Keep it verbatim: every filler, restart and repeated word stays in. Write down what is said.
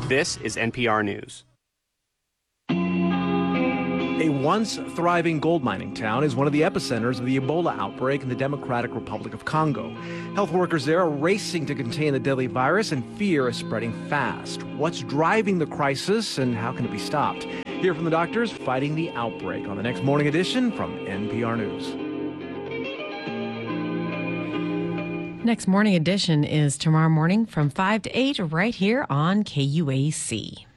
This is N P R News. A once thriving gold mining town is one of the epicenters of the Ebola outbreak in the Democratic Republic of Congo. Health workers there are racing to contain the deadly virus, and fear is spreading fast. What's driving the crisis, and how can it be stopped? Hear from the doctors fighting the outbreak on the next Morning Edition from N P R News. Next Morning Edition is tomorrow morning from five to eight right here on K U A C.